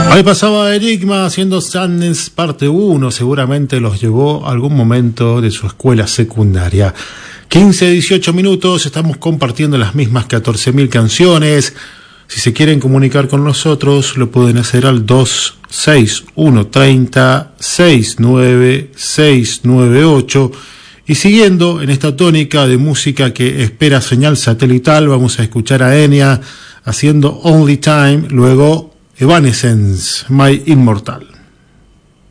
Ahí pasaba Enigma haciendo Sadness parte 1, seguramente los llevó a algún momento de su escuela secundaria. 15, 18 minutos, estamos compartiendo las mismas 14.000 canciones. Si se quieren comunicar con nosotros, lo pueden hacer al 26130-69698. Y siguiendo en esta tónica de música que espera señal satelital, vamos a escuchar a Enya haciendo Only Time, luego Evanescence, My Immortal.